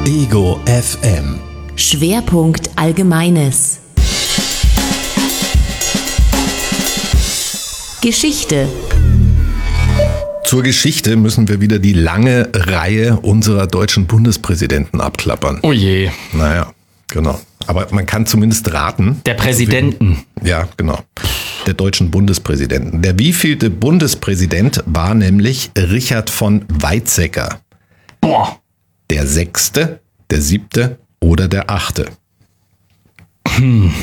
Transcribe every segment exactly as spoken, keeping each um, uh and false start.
Ego F M. Schwerpunkt Allgemeines. Geschichte. Zur Geschichte müssen wir wieder die lange Reihe unserer deutschen Bundespräsidenten abklappern. Oh je. Naja, genau. Aber man kann zumindest raten. Der Präsidenten. Ja, genau. Der deutschen Bundespräsidenten. Der wievielte Bundespräsident war nämlich Richard von Weizsäcker? Boah. Der sechste, der siebte oder der achte? Hm.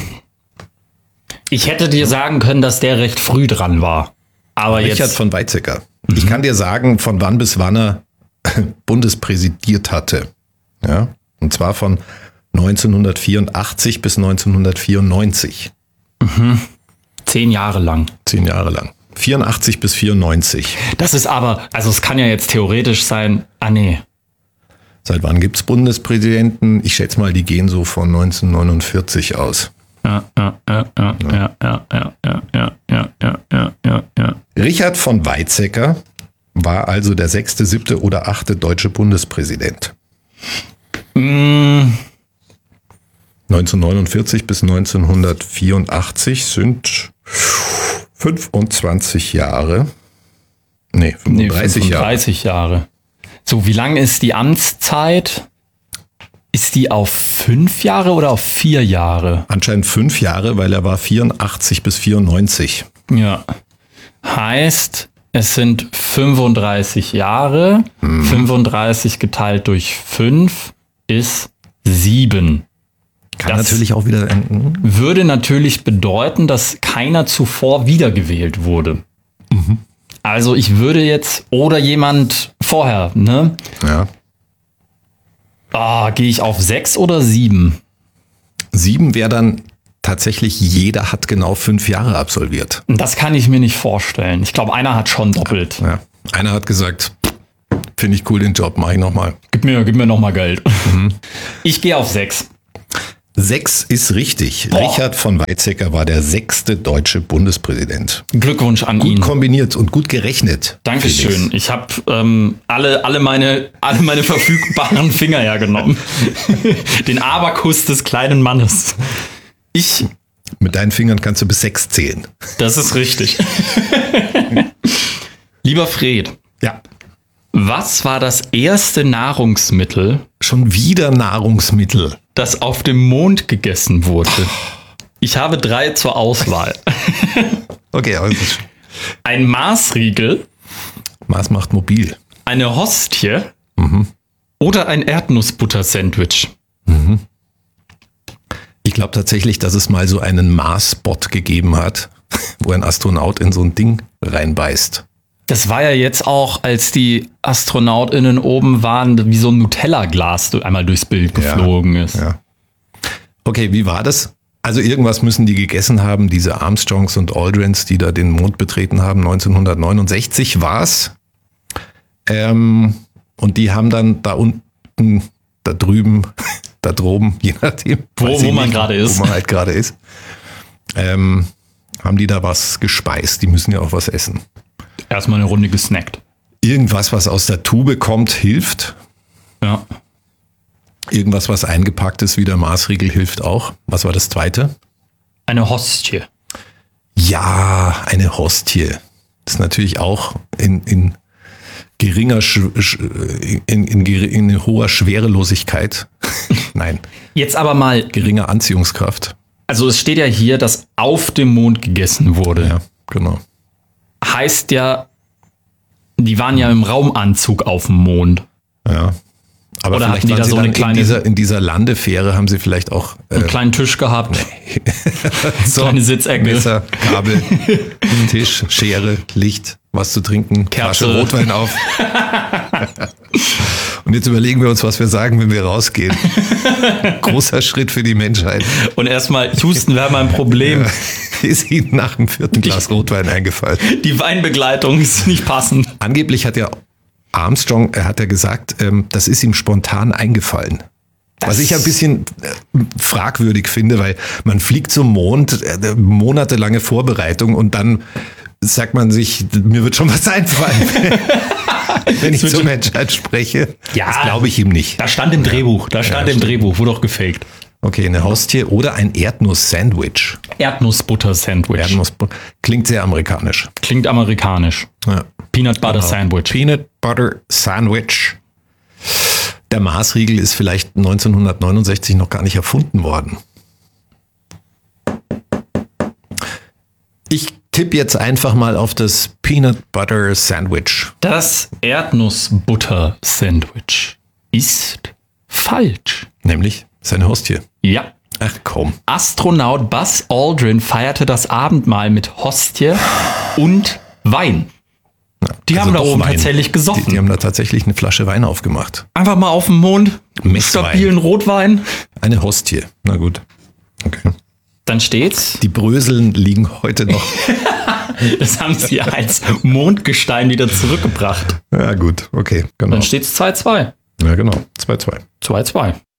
Ich hätte dir sagen können, dass der recht früh dran war. Aber Richard jetzt von Weizsäcker. Mhm. Ich kann dir sagen, von wann bis wann er Bundespräsidiert hatte. Ja, und zwar von neunzehnhundertvierundachtzig bis neunzehnhundertvierundneunzig. Mhm. Zehn Jahre lang. Zehn Jahre lang. vierundachtzig bis vierundneunzig. Das ist aber, also es kann ja jetzt theoretisch sein, ah nee. Seit wann gibt's Bundespräsidenten? Ich schätze mal, die gehen so von neunzehnhundertneunundvierzig aus. Ja, ja, ja, ja, ja, ja, ja, ja, ja, ja, ja, ja, ja. Richard von Weizsäcker war also der sechste, siebte oder achte deutsche Bundespräsident. Mm. neunzehnhundertneunundvierzig bis neunzehnhundertvierundachtzig sind fünfundzwanzig Jahre. Nee, fünfunddreißig, nee, fünfunddreißig Jahre. Jahre. So, wie lang ist die Amtszeit? Ist die auf fünf Jahre oder auf vier Jahre? Anscheinend fünf Jahre, weil er war vierundachtzig bis vierundneunzig. Ja. Heißt, es sind fünfunddreißig Jahre. Hm. fünfunddreißig geteilt durch fünf ist sieben. Kann das natürlich auch wieder enden. Würde natürlich bedeuten, dass keiner zuvor wiedergewählt wurde. Mhm. Also ich würde jetzt, oder jemand vorher, ne? Ja. Ah, gehe ich auf sechs oder sieben? Sieben wäre dann tatsächlich, jeder hat genau fünf Jahre absolviert. Das kann ich mir nicht vorstellen. Ich glaube, einer hat schon doppelt. Ja. Einer hat gesagt, finde ich cool den Job, mache ich nochmal. Gib mir, gib mir nochmal Geld. Mhm. Ich gehe auf sechs. Sechs ist richtig. Boah. Richard von Weizsäcker war der sechste deutsche Bundespräsident. Glückwunsch an gut ihn. Gut kombiniert und gut gerechnet. Dankeschön. Ich habe ähm, alle, alle, meine, alle meine verfügbaren Finger hergenommen. Den Abakus des kleinen Mannes. Ich. Mit deinen Fingern kannst du bis sechs zählen. Das ist richtig. Lieber Fred. Ja. Was war das erste Nahrungsmittel? Schon wieder Nahrungsmittel. Das auf dem Mond gegessen wurde. Ich habe drei zur Auswahl. Okay, also. Ein Maßriegel. Mars macht mobil. Eine Hostie. Mhm. Oder ein Erdnussbutter-Sandwich. Mhm. Ich glaube tatsächlich, dass es mal so einen Mars-Spot gegeben hat, wo ein Astronaut in so ein Ding reinbeißt. Das war ja jetzt auch, als die AstronautInnen oben waren, wie so ein Nutella-Glas einmal durchs Bild geflogen ja, ist. Ja. Okay, wie war das? Also irgendwas müssen die gegessen haben, diese Armstrongs und Aldrins, die da den Mond betreten haben. neunzehnhundertneunundsechzig war's. Ähm, und die haben dann da unten, da drüben, da droben, je nachdem, wo, wo man gerade ist, wo man halt gerade ist, ähm, haben die da was gespeist. Die müssen ja auch was essen. Erstmal eine Runde gesnackt. Irgendwas, was aus der Tube kommt, hilft. Ja. Irgendwas, was eingepackt ist, wie der Maßriegel, hilft auch. Was war das zweite? Eine Hostie. Ja, eine Hostie. Das ist natürlich auch in, in geringer, in, in, in hoher Schwerelosigkeit. Nein. Jetzt aber mal. Geringer Anziehungskraft. Also es steht ja hier, dass auf dem Mond gegessen wurde. Ja, genau. Heißt ja, die waren ja im Raumanzug auf dem Mond. Ja. Aber oder vielleicht hatten die da so eine kleine, in dieser, in dieser Landefähre haben sie vielleicht auch äh, einen kleinen Tisch gehabt. Nee. So, kleine Sitzecke. Messer, Kabel, Tisch, Schere, Licht, was zu trinken, Kerze, Flasche Rotwein auf. Und jetzt überlegen wir uns, was wir sagen, wenn wir rausgehen. Großer Schritt für die Menschheit. Und erstmal, Houston, wir haben ein Problem. Ja. Ist Ihnen nach dem vierten Glas die, Rotwein eingefallen? Die Weinbegleitung ist nicht passend. Angeblich hat ja Armstrong, er hat ja gesagt, ähm, das ist ihm spontan eingefallen. Das Was ich ein bisschen äh, fragwürdig finde, weil man fliegt zum Mond, äh, monatelange Vorbereitung und dann sagt man sich, mir wird schon was einfallen. Wenn ich zur Menschheit spreche, Ja. das glaube ich ihm nicht. Da stand im Drehbuch, da stand Ja, im stimmt. Drehbuch, wurde auch gefaked. Okay, eine Hostie oder ein Erdnuss-Sandwich. Erdnussbutter-Sandwich. Erdnuss klingt sehr amerikanisch. Klingt amerikanisch. Ja. Peanut Butter Genau. Sandwich. Peanut Butter Sandwich. Der Maßriegel ist vielleicht neunzehnhundertneunundsechzig noch gar nicht erfunden worden. Ich tippe jetzt einfach mal auf das Peanut Butter Sandwich. Das Erdnussbutter-Sandwich ist falsch. Nämlich seine Hostie. Ja. Ach komm. Astronaut Buzz Aldrin feierte das Abendmahl mit Hostie und Wein. Die Also haben da oben Wein. tatsächlich gesoffen. Die, die haben da tatsächlich eine Flasche Wein aufgemacht. Einfach mal auf dem Mond, Messwein. stabilen Rotwein. Eine Hostie. Na gut. Okay. Dann steht's. Die Bröseln liegen heute noch. Das haben sie als Mondgestein wieder zurückgebracht. Ja gut, okay, genau. Dann steht's zwei zwei. Ja genau, zwei zwei. zwei zwei.